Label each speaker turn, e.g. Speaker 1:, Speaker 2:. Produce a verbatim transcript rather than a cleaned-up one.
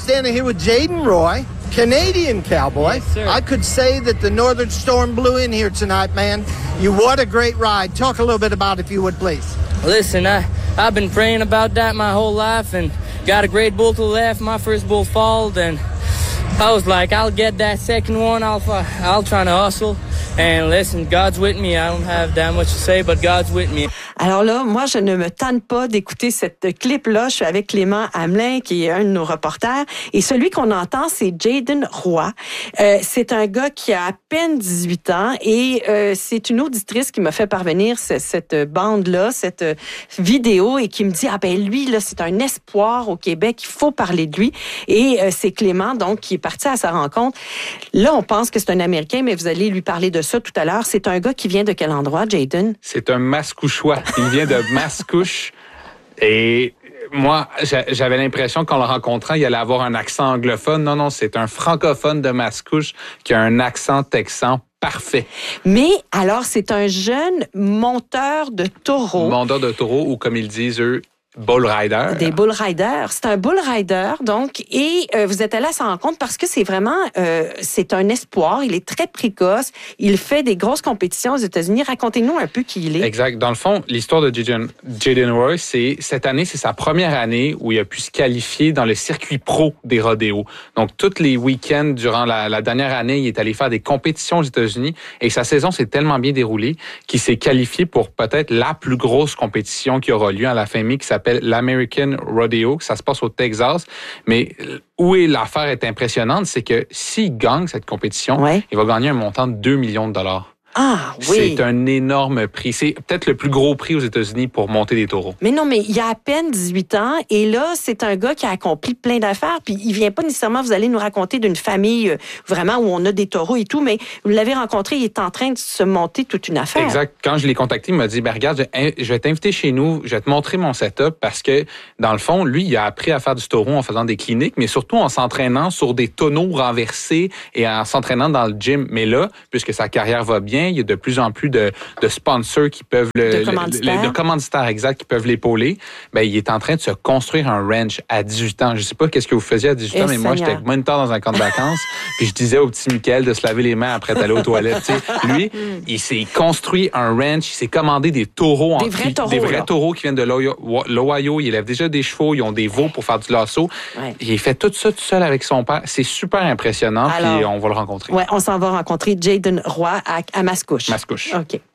Speaker 1: standing here with Jaden Roy, Canadian cowboy.
Speaker 2: Yes, sir.
Speaker 1: I could say that the Northern Storm blew in here tonight, man. You what a great ride. Talk a little bit about it, if you would, please.
Speaker 2: Listen, I, I've been praying about that my whole life and got a great bull to the left. My first bull followed, and I was like, I'll get that second one. I'll, I'll try to hustle. And listen, God's with me. I don't have that much to say, but God's with me.
Speaker 3: Alors là, moi, je ne me tente pas d'écouter cette clip-là. Je suis avec Clément Hamelin, qui est un de nos reporters. Et celui qu'on entend, c'est Jaden Roy. Euh, c'est un gars qui a à peine dix-huit ans et euh, c'est une auditrice qui m'a fait parvenir ce, cette bande-là, cette vidéo, et qui me dit, ah ben lui, là, c'est un espoir au Québec. Il faut parler de lui. Et euh, c'est Clément, donc, qui est parti à sa rencontre. Là, on pense que c'est un Américain, mais vous allez lui parler de ça tout à l'heure. C'est un gars qui vient de quel endroit, Jaden?
Speaker 4: C'est un Mascouchois. Il vient de Mascouche. Et moi, j'avais l'impression qu'en le rencontrant, il allait avoir un accent anglophone. Non, non, c'est un francophone de Mascouche qui a un accent texan parfait.
Speaker 3: Mais alors, c'est un jeune monteur de taureaux.
Speaker 4: Monteur de taureaux, ou comme ils disent, eux, bull rider.
Speaker 3: Des bull riders. C'est un bull rider, donc, et euh, vous êtes allé à sa rencontre parce que c'est vraiment, euh, c'est un espoir. Il est très précoce. Il fait des grosses compétitions aux États-Unis. Racontez-nous un peu qui il est.
Speaker 4: Exact. Dans le fond, l'histoire de Jaden, Jaden Roy, c'est cette année, c'est sa première année où il a pu se qualifier dans le circuit pro des rodéos. Donc, tous les week-ends durant la, la dernière année, il est allé faire des compétitions aux États-Unis et sa saison s'est tellement bien déroulée qu'il s'est qualifié pour peut-être la plus grosse compétition qui aura lieu à la fin mai, qui s'appelle l'American Rodeo, ça se passe au Texas. Mais où est l'affaire est impressionnante, c'est que s'il gagne cette compétition, ouais. il va gagner un montant de deux millions de dollars.
Speaker 3: Ah oui.
Speaker 4: C'est un énorme prix. C'est peut-être le plus gros prix aux États-Unis pour monter des taureaux.
Speaker 3: Mais non, mais il a à peine dix-huit ans et là, c'est un gars qui a accompli plein d'affaires. Puis il vient pas nécessairement, vous allez nous raconter d'une famille vraiment où on a des taureaux et tout, mais vous l'avez rencontré, il est en train de se monter toute une affaire.
Speaker 4: Exact. Quand je l'ai contacté, il m'a dit, ben regarde, je vais t'inviter chez nous, je vais te montrer mon setup parce que, dans le fond, lui, il a appris à faire du taureau en faisant des cliniques, mais surtout en s'entraînant sur des tonneaux renversés et en s'entraînant dans le gym. Mais là, puisque sa carrière va bien, il y a de plus en plus de, de sponsors qui peuvent le,
Speaker 3: de commanditaires,
Speaker 4: le, de commanditaires exact qui peuvent l'épauler. Ben il est en train de se construire un ranch à dix-huit ans. Je sais pas qu'est-ce que vous faisiez à dix-huit ans, mais moi j'étais moniteur dans un camp de vacances, puis je disais au petit Michael de se laver les mains après d'aller aux toilettes. Tu sais, lui, il s'est construit un ranch, il s'est commandé des taureaux,
Speaker 3: des
Speaker 4: en
Speaker 3: vrais taureaux,
Speaker 4: des vrais taureaux qui viennent de l'Ohio. Il élève déjà des chevaux, ils ont des veaux pour faire du lasso. Ouais. Il fait tout ça tout seul avec son père. C'est super impressionnant. Alors, puis on va le rencontrer.
Speaker 3: Ouais, on s'en va rencontrer Jaden Roy à, à Mascouche.
Speaker 4: Mascouche.
Speaker 3: OK.